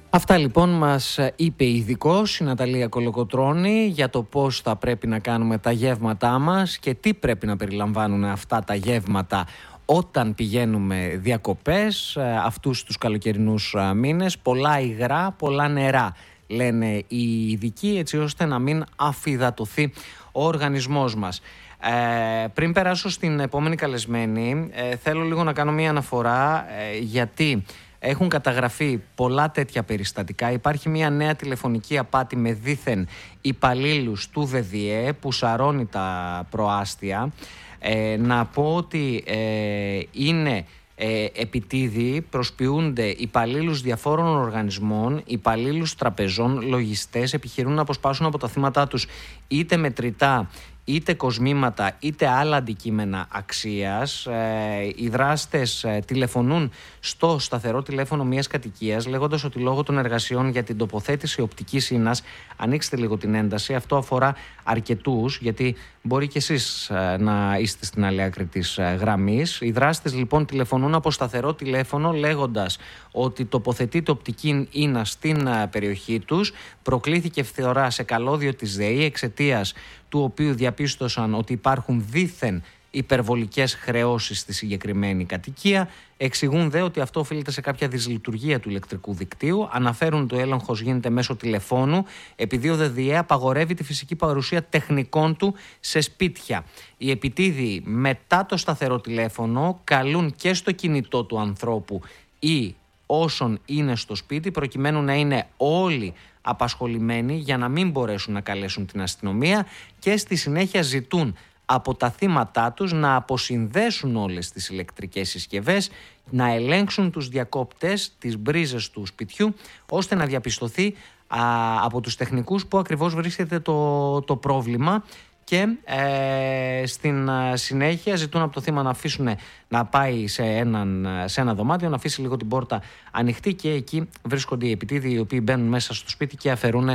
Αυτά λοιπόν μας είπε ειδικός η Ναταλία Κολοκοτρώνη για το πώς θα πρέπει να κάνουμε τα γεύματά μας και τι πρέπει να περιλαμβάνουν αυτά τα γεύματα όταν πηγαίνουμε διακοπές αυτούς τους καλοκαιρινούς μήνες. Πολλά υγρά, πολλά νερά λένε οι ειδικοί, έτσι ώστε να μην αφυδατωθεί ο οργανισμός μας. Πριν περάσω στην επόμενη καλεσμένη, θέλω λίγο να κάνω μία αναφορά γιατί έχουν καταγραφεί πολλά τέτοια περιστατικά. Υπάρχει μια νέα τηλεφωνική απάτη με δήθεν υπαλλήλους του ΔΔΕ που σαρώνει τα προάστια. Να πω ότι είναι επιτίδιοι, προσποιούνται υπαλλήλους διαφόρων οργανισμών, υπαλλήλους τραπεζών, λογιστές, επιχειρούν να αποσπάσουν από τα θύματά τους είτε μετρητά, είτε κοσμήματα, είτε άλλα αντικείμενα αξίας. Οι δράστες τηλεφωνούν στο σταθερό τηλέφωνο μιας κατοικίας λέγοντας ότι λόγω των εργασιών για την τοποθέτηση οπτικής ίνας, ανοίξτε λίγο την ένταση, αυτό αφορά αρκετούς, γιατί μπορεί και εσείς να είστε στην άλλη άκρη της γραμμής. Οι δράστες λοιπόν τηλεφωνούν από σταθερό τηλέφωνο λέγοντας ότι τοποθετείται οπτική ίνα στην περιοχή τους. Προκλήθηκε φθορά σε καλώδιο της ΔΕΗ εξαιτίας του οποίου διαπίστωσαν ότι υπάρχουν δήθεν υπερβολικές χρεώσεις στη συγκεκριμένη κατοικία. Εξηγούν δε ότι αυτό οφείλεται σε κάποια δυσλειτουργία του ηλεκτρικού δικτύου. Αναφέρουν ότι ο έλεγχος γίνεται μέσω τηλεφώνου, επειδή ο ΔΔΕ απαγορεύει τη φυσική παρουσία τεχνικών του σε σπίτια. Οι επιτίδιοι μετά το σταθερό τηλέφωνο καλούν και στο κινητό του ανθρώπου ή όσων είναι στο σπίτι, προκειμένου να είναι όλοι απασχολημένοι για να μην μπορέσουν να καλέσουν την αστυνομία, και στη συνέχεια ζητούν από τα θύματά τους να αποσυνδέσουν όλες τις ηλεκτρικές συσκευές, να ελέγξουν τους διακόπτες, τις μπρίζες του σπιτιού, ώστε να διαπιστωθεί από τους τεχνικούς που ακριβώς βρίσκεται το πρόβλημα, και στην συνέχεια ζητούν από το θύμα να αφήσουν να πάει σε ένα δωμάτιο, να αφήσει λίγο την πόρτα ανοιχτή, και εκεί βρίσκονται οι επιτίδιοι οι οποίοι μπαίνουν μέσα στο σπίτι και αφαιρούν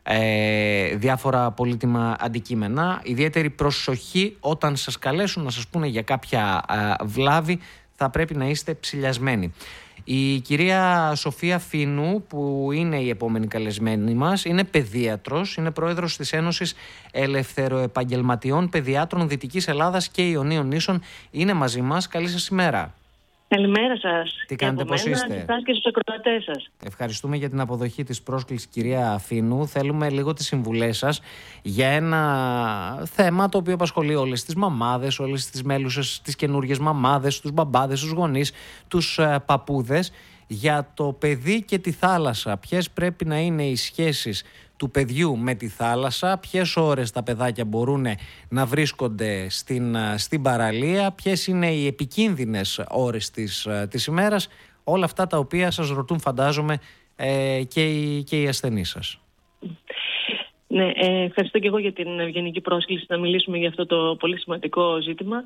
διάφορα πολύτιμα αντικείμενα. Ιδιαίτερη προσοχή όταν σας καλέσουν να σας πούνε για κάποια βλάβη, θα πρέπει να είστε ψηλιασμένοι. Η κυρία Σοφία Φίνου, που είναι η επόμενη καλεσμένη μας, είναι παιδίατρος, είναι πρόεδρος της Ένωσης Ελευθεροεπαγγελματιών Παιδιάτρων Δυτικής Ελλάδας και Ιωνίων Νήσων. Είναι μαζί μας. Καλή σας ημέρα. Καλημέρα σας. Τι κάνετε, πώς είστε? Και στους ακροατές σας. Ευχαριστούμε για την αποδοχή της πρόσκλησης, κυρία Φίνου. Θέλουμε λίγο τις συμβουλές σας για ένα θέμα το οποίο απασχολεί όλες τις μαμάδες, όλες τις μέλουσες, τις καινούργιες μαμάδες, τους μπαμπάδες, τους γονείς, τους παππούδες, για το παιδί και τη θάλασσα. Ποιες πρέπει να είναι οι σχέσεις του παιδιού με τη θάλασσα, ποιες ώρες τα παιδάκια μπορούν να βρίσκονται στην παραλία, ποιες είναι οι επικίνδυνες ώρες της ημέρας, όλα αυτά τα οποία σας ρωτούν, φαντάζομαι, και οι ασθενείς σας. Ναι, ευχαριστώ και εγώ για την ευγενική πρόσκληση να μιλήσουμε για αυτό το πολύ σημαντικό ζήτημα.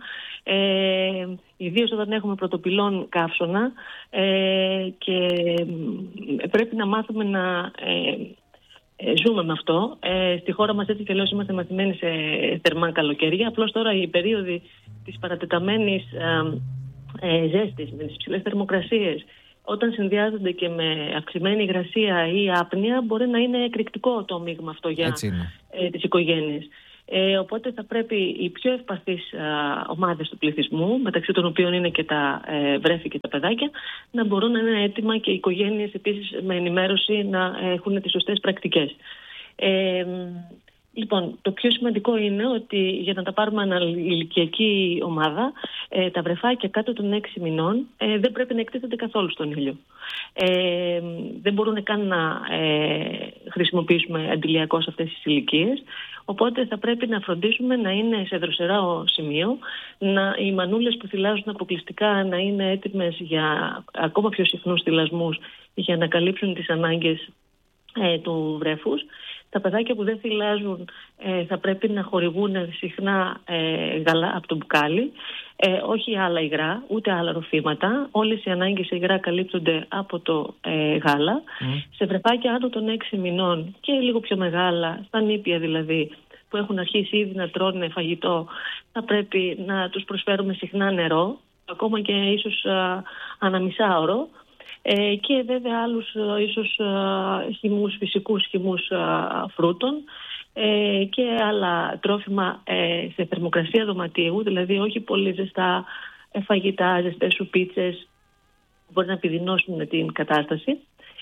Ιδίως όταν έχουμε πρωτοπυλών καύσωνα και πρέπει να μάθουμε να ζούμε με αυτό. Στη χώρα μας, έτσι και αλλιώς, είμαστε μαθημένοι σε θερμά καλοκαίρια. Απλώς τώρα οι περίοδοι της παρατεταμένης ζέστης, με τις ψηλές θερμοκρασίες, όταν συνδυάζονται και με αυξημένη υγρασία ή άπνοια, μπορεί να είναι εκρηκτικό το μείγμα αυτό για τις οικογένειες. Οπότε θα πρέπει οι πιο ευπαθείς ομάδες του πληθυσμού, μεταξύ των οποίων είναι και τα βρέφη και τα παιδάκια, να μπορούν να είναι έτοιμα, και οι οικογένειες επίσης με ενημέρωση να έχουν τις σωστές πρακτικές. Λοιπόν, το πιο σημαντικό είναι ότι για να τα πάρουμε αναηλικιακή ομάδα, τα βρεφάκια κάτω των 6 μηνών δεν πρέπει να εκτίθενται καθόλου στον ήλιο. Δεν μπορούν καν να χρησιμοποιήσουμε αντιλιακό σε αυτές τις ηλικίες. Οπότε θα πρέπει να φροντίσουμε να είναι σε δροσερό σημείο, οι μανούλες που θυλάζουν αποκλειστικά να είναι έτοιμες για ακόμα πιο συχνούς θυλασμούς, για να καλύψουν τις ανάγκες του βρέφους. Τα παιδάκια που δεν θυλάζουν θα πρέπει να χορηγούν συχνά γάλα από το μπουκάλι, όχι άλλα υγρά, ούτε άλλα ροφήματα. Όλες οι ανάγκες υγρά καλύπτονται από το γάλα. Σε βρεφάκια άνω των 6 μηνών και λίγο πιο μεγάλα, στα νήπια δηλαδή, που έχουν αρχίσει ήδη να τρώνε φαγητό, θα πρέπει να τους προσφέρουμε συχνά νερό, ακόμα και ίσως ανά μισάωρο. Και βέβαια άλλους ίσως χυμούς, φυσικούς χυμούς φρούτων και άλλα τρόφιμα σε θερμοκρασία δωματίου, δηλαδή όχι πολύ ζεστά φαγητά, ζεστές σουπίτσες, μπορεί να επιδεινώσουν την κατάσταση.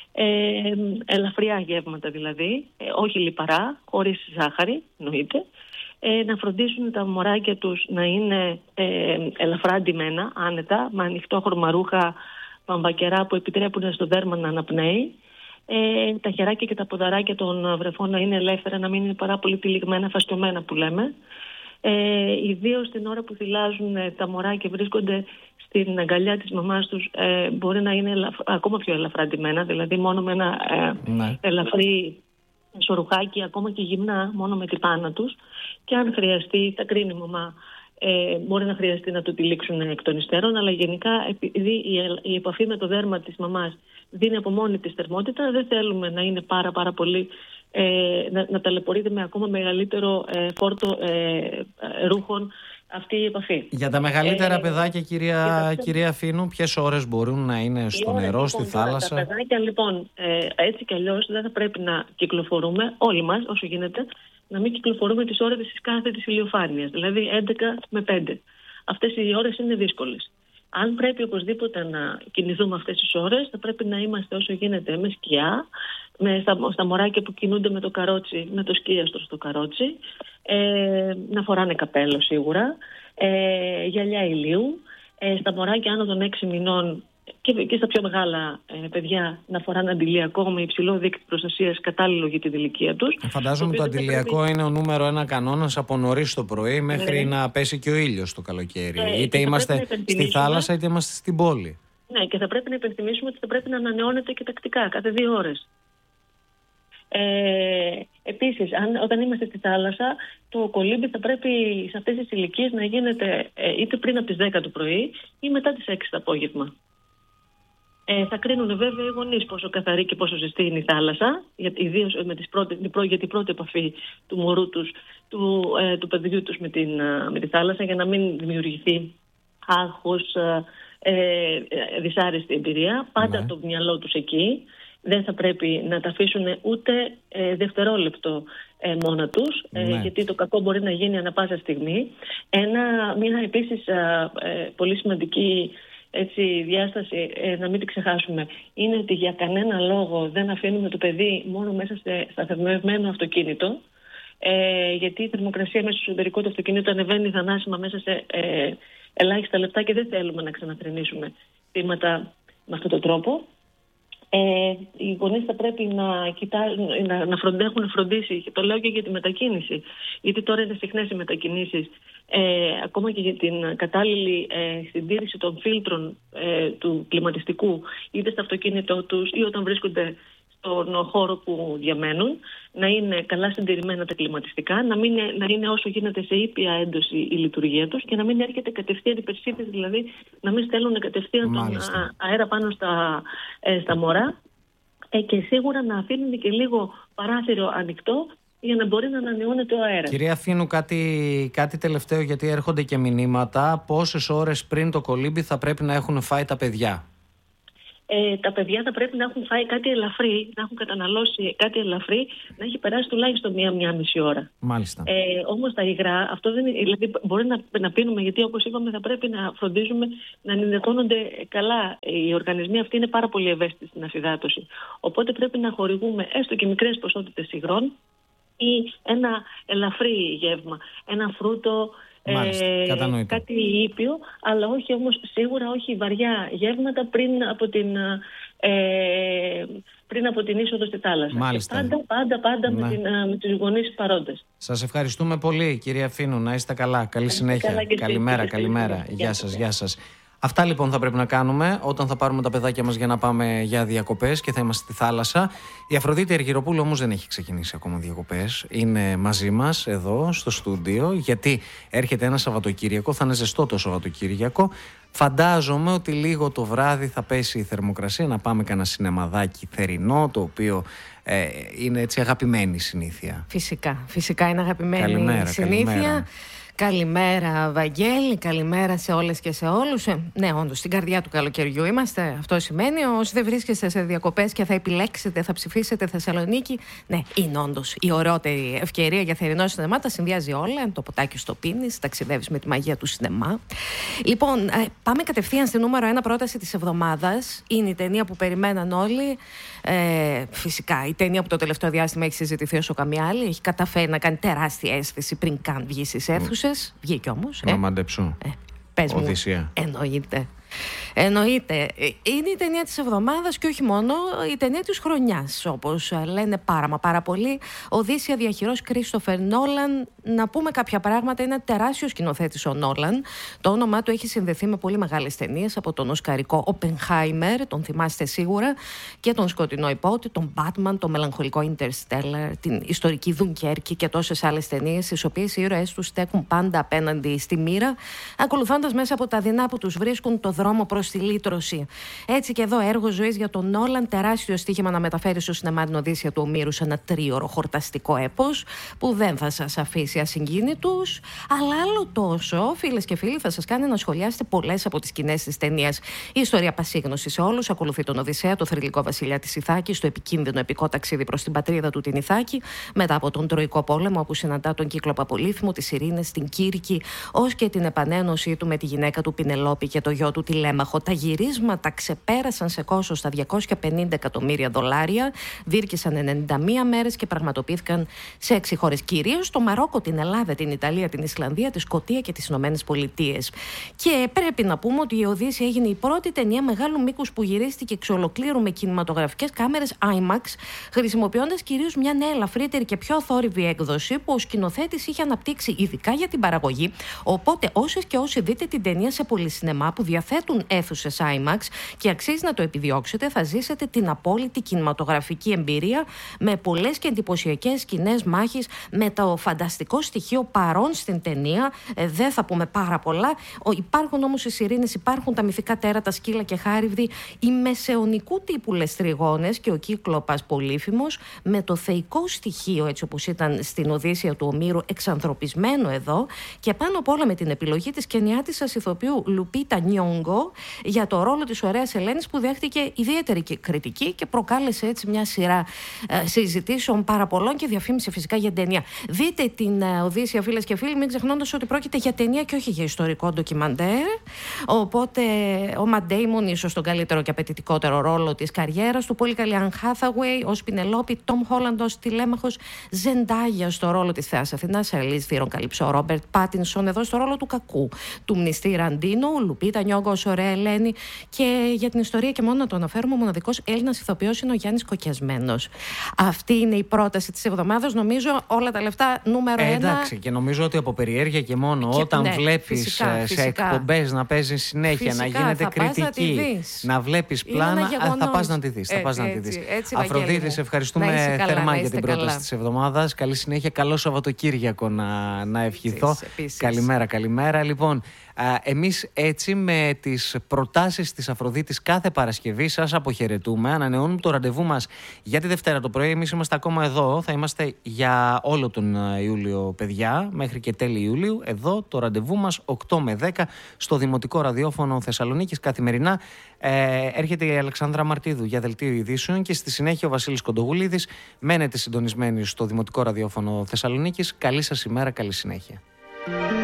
Ελαφριά γεύματα δηλαδή, όχι λιπαρά, χωρίς ζάχαρη, εννοείται. Να φροντίσουν τα μωράκια τους να είναι ελαφρά ντυμένα, άνετα, με ανοιχτόχρωμα ρούχα, παμβακερά που επιτρέπουν στο δέρμα να αναπνέει. Τα χεράκια και τα ποδαράκια των βρεφών να είναι ελεύθερα, να μην είναι πάρα πολύ τυλιγμένα, φασκιωμένα που λέμε. Ιδίως την ώρα που θυλάζουν τα μωρά και βρίσκονται στην αγκαλιά της μαμάς τους, μπορεί να είναι ακόμα πιο ελαφρά ντυμένα, δηλαδή μόνο με ένα ελαφρύ σορουχάκι, ακόμα και γυμνά, μόνο με την πάνα τους. Και αν χρειαστεί, τα κρίνει η μαμά, μπορεί να χρειαστεί να το τυλίξουν εκ των υστέρων, αλλά γενικά επειδή η επαφή με το δέρμα της μαμάς δίνει από μόνη της θερμότητα, δεν θέλουμε να είναι πάρα πολύ να ταλαιπωρείται με ακόμα μεγαλύτερο φόρτο ρούχων αυτή η επαφή. Για τα μεγαλύτερα παιδάκια, κυρία Φίνου, ποιες ώρες μπορούν να είναι στο νερό, στη θάλασσα? Τα παιδάκια λοιπόν, έτσι κι αλλιώς δεν θα πρέπει να κυκλοφορούμε, όλοι μας όσο γίνεται, να μην κυκλοφορούμε τις ώρες της κάθετης ηλιοφάνειας, δηλαδή 11 με 5. Αυτές οι ώρες είναι δύσκολες. Αν πρέπει οπωσδήποτε να κινηθούμε αυτές τις ώρες, θα πρέπει να είμαστε όσο γίνεται με σκιά, στα μωράκια που κινούνται με το καρότσι, με το σκίαστρο στο καρότσι, να φοράνε καπέλο σίγουρα, γυαλιά ηλίου, στα μωράκια άνω των 6 μηνών και στα πιο μεγάλα παιδιά να φοράνε αντιλιακό με υψηλό δείκτη προστασίας κατάλληλο για την ηλικία τους. Φαντάζομαι το αντιλιακό είναι ο νούμερο 1 κανόνας από νωρίς το πρωί μέχρι να πέσει και ο ήλιος το καλοκαίρι. Είτε είμαστε στη θάλασσα είτε είμαστε στην πόλη. Ναι, και θα πρέπει να υπενθυμίσουμε ότι θα πρέπει να ανανεώνεται και τακτικά, κάθε 2 ώρες. Επίσης, όταν είμαστε στη θάλασσα, το κολύμπι θα πρέπει σε αυτές τις ηλικίες να γίνεται είτε πριν από τις 10 το πρωί ή μετά τις 6 το απόγευμα. Θα κρίνουν βέβαια οι γονείς πόσο καθαρή και πόσο ζεστή είναι η θάλασσα, ιδίως για την πρώτη επαφή του μωρού τους, του παιδιού τους με τη θάλασσα, για να μην δημιουργηθεί άγχος, δυσάρεστη εμπειρία. Πάντα το μυαλό τους εκεί. Δεν θα πρέπει να τα αφήσουν ούτε δευτερόλεπτο μόνα τους, γιατί το κακό μπορεί να γίνει ανά πάσα στιγμή. Μια επίσης πολύ σημαντική διάσταση, να μην την ξεχάσουμε, είναι ότι για κανένα λόγο δεν αφήνουμε το παιδί μόνο μέσα σε σταθεροποιημένο αυτοκίνητο, γιατί η θερμοκρασία μέσα στο εσωτερικό του αυτοκίνητου ανεβαίνει θανάσιμα μέσα σε ελάχιστα λεπτά και δεν θέλουμε να ξαναθρηνήσουμε θύματα με αυτόν τον τρόπο. Οι γονείς θα πρέπει να έχουν φροντίσει, και το λέω και για τη μετακίνηση, γιατί τώρα είναι συχνές οι μετακινήσεις, ακόμα και για την κατάλληλη συντήρηση των φίλτρων του κλιματιστικού, είτε στο αυτοκίνητό τους ή όταν βρίσκονται στον χώρο που διαμένουν, να είναι καλά συντηρημένα τα κλιματιστικά, να είναι όσο γίνεται σε ήπια έντοση η λειτουργία τους και να μην έρχεται κατευθείαν υπερσύντηση, δηλαδή να μην στέλνουν κατευθείαν τον αέρα πάνω στα μωρά, και σίγουρα να αφήνουν και λίγο παράθυρο ανοιχτό για να μπορεί να ανανεώνεται ο αέρας. Κυρία Φίνου, κάτι τελευταίο, γιατί έρχονται και μηνύματα. Πόσες ώρες πριν το κολύμπι θα πρέπει να έχουν φάει τα παιδιά? Τα παιδιά θα πρέπει να έχουν φάει κάτι ελαφρύ, να έχουν καταναλώσει κάτι ελαφρύ, να έχει περάσει τουλάχιστον μία μισή ώρα. Μάλιστα. Όμως τα υγρά, αυτό δεν είναι, δηλαδή μπορεί να πίνουμε, γιατί όπως είπαμε θα πρέπει να φροντίζουμε να ενδεχόνονται καλά. Οι οργανισμοί αυτοί είναι πάρα πολύ ευαίσθητοι στην αφυδάτωση. Οπότε πρέπει να χορηγούμε έστω και μικρές ποσότητες υγρών ή ένα ελαφρύ γεύμα, ένα φρούτο, κάτι ήπιο, αλλά όχι όμως, σίγουρα όχι βαριά γεύματα πριν από την είσοδο στη θάλασσα. Μάλιστα. Πάντα με τους γονείς παρόντες. Σας ευχαριστούμε πολύ, κυρία Φίνου. Να είστε καλά. Καλή συνέχεια. Καλημέρα. Γεια σας. Αυτά λοιπόν θα πρέπει να κάνουμε όταν θα πάρουμε τα παιδάκια μας για να πάμε για διακοπές και θα είμαστε στη θάλασσα. Η Αφροδίτη Αργυροπούλου όμως δεν έχει ξεκινήσει ακόμα διακοπές. Είναι μαζί μας εδώ στο στούντιο, γιατί έρχεται ένα Σαββατοκύριακο, θα είναι ζεστό το Σαββατοκύριακο. Φαντάζομαι ότι λίγο το βράδυ θα πέσει η θερμοκρασία, να πάμε κανένα σινεμαδάκι θερινό, το οποίο είναι έτσι αγαπημένη συνήθεια. Φυσικά είναι αγαπημένη συνήθεια. Καλημέρα Βαγγέλη, καλημέρα σε όλες και σε όλους. Ναι, όντως, στην καρδιά του καλοκαιριού είμαστε. Αυτό σημαίνει όσοι δεν βρίσκεστε σε διακοπές και θα επιλέξετε, θα ψηφίσετε Θεσσαλονίκη. Ναι, είναι όντως η ωραιότερη ευκαιρία για θερινό σινεμά. Τα συνδυάζει όλα. Το ποτάκι στο πίνεις, ταξιδεύεις με τη μαγεία του σινεμά. Λοιπόν, πάμε κατευθείαν στη νούμερο 1 πρόταση της εβδομάδας. Είναι η ταινία που περιμέναν όλοι. Φυσικά, η ταινία που το τελευταίο διάστημα έχει συζητηθεί όσο καμία άλλη. Έχει καταφέρει να κάνει τεράστια αίσθηση πριν καν βγει στις αίθουσες. Βγήκε όμως. Να μαντεψώ. Πες μου. Οδυσσία. Εννοείται. Είναι η ταινία της εβδομάδας και όχι μόνο, η ταινία της χρονιάς, όπως λένε πάρα πολύ. Οδύσσια διαχειρός Κρίστοφερ Νόλαν. Να πούμε κάποια πράγματα. Είναι τεράστιος σκηνοθέτης ο Νόλαν. Το όνομά του έχει συνδεθεί με πολύ μεγάλες ταινίες, από τον οσκαρικό Οπενχάιμερ, τον θυμάστε σίγουρα, και τον σκοτεινό υπότη, τον Batman, το μελαγχολικό Interstellar, την ιστορική Δουνκέρκη και τόσες άλλες ταινίες, στις οποίες οι ήρωες τους στέκουν πάντα απέναντι στη μοίρα, ακολουθώντας μέσα από τα δεινά που τους βρίσκουν το δρόμο προς τη λύτρωση. Έτσι και εδώ, έργο ζωής για τον Νόλαν, τεράστιο στοίχημα να μεταφέρει στο σινεμά την Οδύσσια του Ομήρου σε ένα 3ωρο χορταστικό έπος που δεν θα σας αφήσει ασυγκίνητους, αλλά άλλο τόσο, φίλες και φίλοι, θα σας κάνει να σχολιάσετε πολλές από τις σκηνές της ταινίας. Η ιστορία πασίγνωση σε όλους ακολουθεί τον Οδυσσέα, το θρυλικό βασιλιά της Ιθάκης, στο επικίνδυνο επικό ταξίδι προς την πατρίδα του, την Ιθάκη, μετά από τον Τροϊκό πόλεμο, όπου συναντά τον Κύκλοπα Πολύφημο, τις Ειρήνες, την Κύρκη, ως και την επανένωσή του με τη γυναίκα του Πινελόπη και το γιο του Τηλέμαχο. Τα γυρίσματα ξεπέρασαν σε κόστος τα $250 εκατομμύρια, διήρκησαν 91 μέρες και πραγματοποιήθηκαν σε 6 χώρες, κυρίως το Μαρόκο, την Ελλάδα, την Ιταλία, την Ισλανδία, τη Σκωτία και τις Ηνωμένες Πολιτείες. Και πρέπει να πούμε ότι η Οδύσσια έγινε η πρώτη ταινία μεγάλου μήκους που γυρίστηκε εξ ολοκλήρου με κινηματογραφικές κάμερες IMAX, χρησιμοποιώντας κυρίως μια νέα ελαφρύτερη και πιο αθόρυβη έκδοση που ο σκηνοθέτης είχε αναπτύξει ειδικά για την παραγωγή. Οπότε όσες και όσοι δείτε την ταινία σε πολυσινεμά που διαθέτουν αίθουσες IMAX και αξίζει να το επιδιώξετε, θα ζήσετε την απόλυτη κινηματογραφική εμπειρία με πολλές και εντυπωσιακές σκηνές μάχης, με το φανταστικό στοιχείο παρόν στην ταινία. Δεν θα πούμε πάρα πολλά. Υπάρχουν όμως οι Σιρήνες, υπάρχουν τα μυθικά τέρατα, σκύλα και χάριβδοι, οι μεσαιωνικού τύπου λεστριγόνες και ο Κύκλοπας Πολύφημος, με το θεϊκό στοιχείο, έτσι όπως ήταν στην Οδύσσια του Ομήρου, εξανθρωπισμένο εδώ, και πάνω απ' όλα με την επιλογή της κενιάτισσας ηθοποιού Λουπίτα Νιόγκο για το ρόλο της ωραίας Ελένης, που δέχτηκε ιδιαίτερη κριτική και προκάλεσε έτσι μια σειρά συζητήσεων πάρα πολλών και διαφήμιση φυσικά για ταινία. Δείτε την Οδύσσια, φίλες και φίλοι, μην ξεχνώντας ότι πρόκειται για ταινία και όχι για ιστορικό ντοκιμαντέρ. Οπότε ο Ματ Ντέιμον ίσως τον καλύτερο και απαιτητικότερο ρόλο της καριέρας του, πολύ καλή Ανν Χάθαουεϊ ως Πινελόπη, Τόμ Χόλαντ ως Τηλέμαχος, Ζεντάγια στο ρόλο της Θεάς Αθηνάς, Ελίζ Θήρον Καλυψό, Ρόμπερτ Πάτινσον εδώ στο ρόλο του κακού, του μνηστή Ραντίνο, Λουπίτα Νιόγκο ως ωραία Ελένη, και για την ιστορία και μόνο να το αναφέρουμε, ο μοναδικός Έλληνας ηθοποιός είναι ο Γιάννης Κοκιασμένος. Αυτή είναι η πρόταση της εβδομάδας. Νομίζω όλα τα λεφτά νούμερο 1. Εντάξει, και νομίζω ότι από περιέργεια και μόνο, όταν βλέπεις σε εκπομπές να παίζει συνέχεια, να γίνεται κριτική, να βλέπεις πλάνα, θα πας να τη δεις. Αφροδίτη, σε ευχαριστούμε θερμά για την πρόταση της εβδομάδας. Καλή συνέχεια, καλό Σαββατοκύριακο να ευχηθώ. Επίσης. Καλημέρα. Λοιπόν, εμείς έτσι με τις προτάσεις της Αφροδίτης κάθε Παρασκευή σας αποχαιρετούμε. Ανανεώνουμε το ραντεβού μας για τη Δευτέρα το πρωί. Εμείς είμαστε ακόμα εδώ. Θα είμαστε για όλο τον Ιούλιο, παιδιά, μέχρι και τέλη Ιουλίου. Εδώ το ραντεβού μας 8 με 10 στο Δημοτικό Ραδιόφωνο Θεσσαλονίκης καθημερινά. Έρχεται η Αλεξάνδρα Μαρτίδου για δελτίο ειδήσεων και στη συνέχεια ο Βασίλης Κοντογουλίδης. Μένετε συντονισμένοι στο Δημοτικό Ραδιόφωνο Θεσσαλονίκης. Καλή σας ημέρα, καλή συνέχεια.